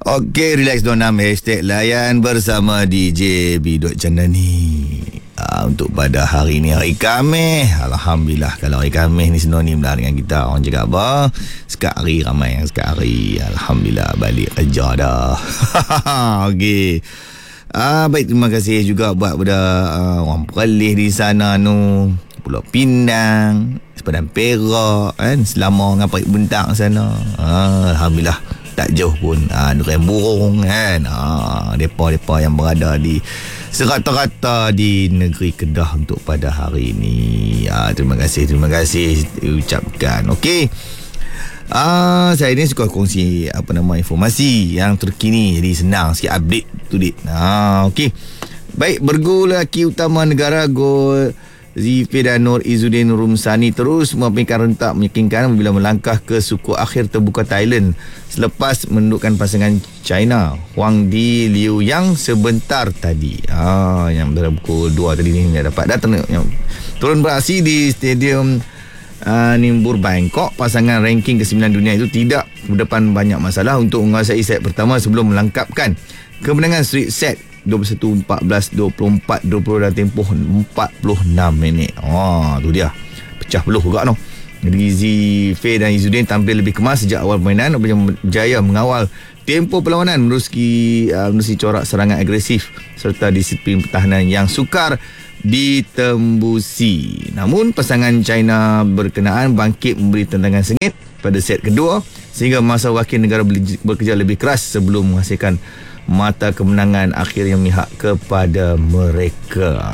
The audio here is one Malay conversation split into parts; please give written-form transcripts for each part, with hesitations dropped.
Okey, relax donam hashtag layan bersama DJ Bidut Candani. Untuk pada hari ni, hari Khamis. Alhamdulillah, kalau hari Khamis ni sinonim lah dengan kita. Orang cakap apa? Sekat hari ramai yang sekat hari. Alhamdulillah, balik kerja dah. Okey. Baik, terima kasih juga buat pada orang Perlis di sana tu, Pulau Pinang, Sepadan Perak kan, selama ngapai bentang sana. Alhamdulillah, tak jauh pun Durian Burung kan. Depa-depa yang berada di serata-rata di negeri Kedah untuk pada hari ini. Terima kasih ucapkan. Okey. Saya ni suka kongsi informasi yang terkini, jadi senang sikit update tu dik. Okey. Baik, bergu lelaki utama negara Zulkifli dan Nur Izzuddin Rumsani terus memainkan rentak meyakinkan bila melangkah ke suku akhir terbuka Thailand selepas menundukkan pasangan China Huang Di Liu Yang sebentar tadi. Yang dalam pukul 2 tadi ni dapat datang yang turun beraksi di stadium Nimbur Bangkok. Pasangan ranking ke-9 dunia itu tidak berdepan banyak masalah untuk menguasai set pertama sebelum melengkapkan kemenangan straight set 21, 14, 24, 20 dan tempoh 46 minit. Tu dia. Pecah peluh juga no. Zulkifli dan Izzuddin tampil lebih kemas sejak awal permainan, berjaya mengawal tempo perlawanan menerusi corak serangan agresif serta disiplin pertahanan yang sukar ditembusi. Namun pasangan China berkenaan bangkit memberi tendangan sengit pada set kedua sehingga masa wakil negara bekerja lebih keras sebelum menghasilkan mata kemenangan akhir yang memihak kepada mereka.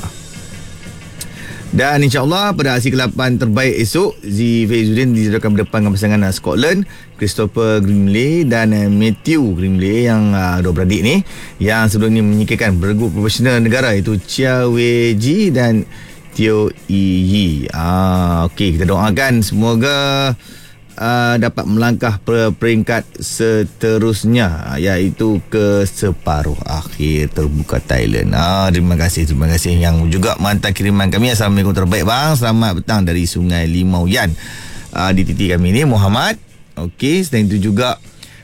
Dan insyaAllah pada aksi ke-8 terbaik esok, Zulkifli Izzuddin dijadwalkan berdepan dengan pasangan Scotland Christopher Grimley dan Matthew Grimley yang dua beradik ni yang sebelum ni menyingkirkan bergu profesional negara iaitu Chia Wei Ji dan Teo Yi. Okey, kita doakan semoga dapat melangkah peringkat seterusnya iaitu ke separuh akhir terbuka Thailand. Terima kasih yang juga mantap kiriman kami. Assalamualaikum, terbaik bang, selamat petang dari Sungai Limau Yan. Di titi kami ni Muhammad. Okey, selain itu juga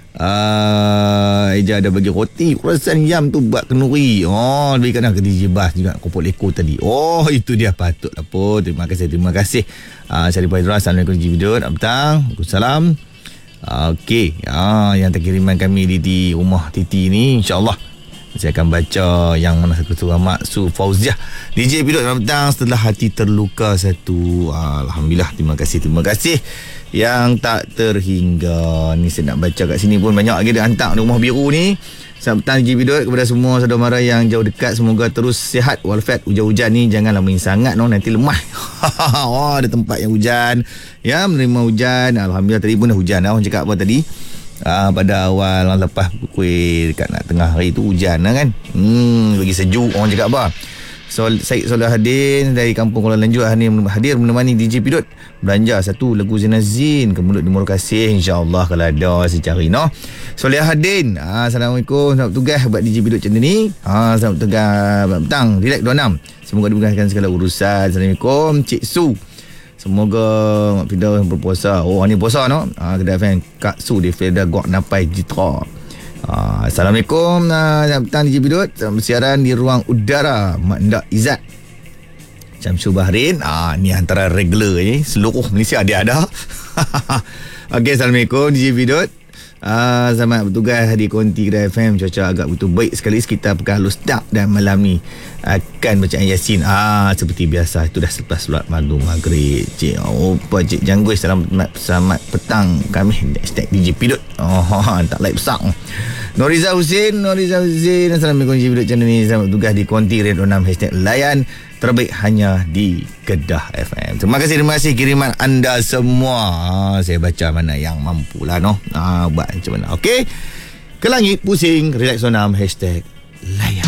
Eja ada bagi roti croissant yam tu buat kenduri. Lebih kadang ke DJ Bas juga kopok leko tadi. Itu dia, patutlah pun. Terima kasih. Saya Dipah Idra. Assalamualaikum DJ Bidut. Petang. Waalaikumsalam. Okey, yang terkiriman kami di rumah Titi ni, InsyaAllah saya akan baca yang mana satu surah Maksu Fauziah. DJ Bidut, petang. Setelah hati terluka satu. Alhamdulillah, terima kasih yang tak terhingga. Ni saya nak baca kat sini pun banyak lagi dia hantar di rumah biru ni. Selamat petang DJ Bidut, kepada semua saudara mara yang jauh dekat, semoga terus sihat walafiat. Hujan-hujan ni janganlah main sangat nanti lemah. Ada tempat yang hujan ya, menerima hujan. Alhamdulillah tadi pun dah hujan. Orang cakap apa tadi? Pada awal lepas pukul dekat nak tengah hari tu hujan kan. Bagi sejuk, orang cakap apa? Syed Solahuddin dari Kampung Kuala Lanjut hadir menemani DJ Bidut belanja satu lagu Zinazin ke mulut di Murukasih, insyaAllah kalau ada saya cari no. Solahuddin, Assalamualaikum, selamat tugas buat DJ Bidut macam ni. Selamat tugas petang, relax 26. Semoga dimudahkan segala urusan. Assalamualaikum Cik Su, semoga Mak Fida berpuasa. Ni puasa no. Kedai fan Kak Su di Fida Gok Napai Jitra. Assalamualaikum, selamat petang DJ Bidut. Siaran di ruang udara Mak Ndak Izzat Syamsul Bahrain. Ni antara regular ni, seluruh Malaysia dia ada. Okey, Assalamualaikum DJ Bidut. Selamat bertugas di Konti Kedai FM. Cuaca agak betul baik sekali sekitar Pekan Lustak dan malam ni akan bacaan Yasin seperti biasa. Itu dah selepas solat maghrib. Cik Jangguis, selamat petang kami hashtag DJ Bidut. Tak like besar. Noriza Husin, Assalamualaikum DJ Bidut channel ni. Selamat bertugas di Konti Red 6 hashtag layan terbaik hanya di Kedah FM. Terima kasih kiriman anda semua. Saya baca mana yang mampu lah buat macam mana. Okey, ke langit pusing relax sonam hashtag layan.